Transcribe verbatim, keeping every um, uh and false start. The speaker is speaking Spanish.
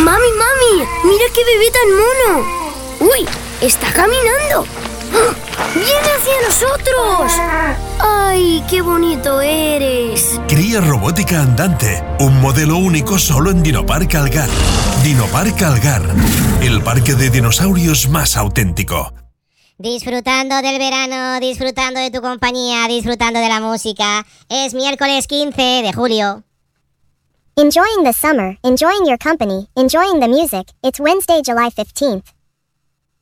Mami, mami, mira qué bebé tan mono. Uy, está caminando. ¡Viene hacia nosotros! ¡Ay, qué bonito eres! Cría robótica andante, un modelo único solo en Dinopark Algar. Dinopark Algar, el parque de dinosaurios más auténtico. Disfrutando del verano, disfrutando de tu compañía, disfrutando de la música. Es miércoles quince de julio. Enjoying the summer, enjoying your company, enjoying the music. It's Wednesday, July fifteenth.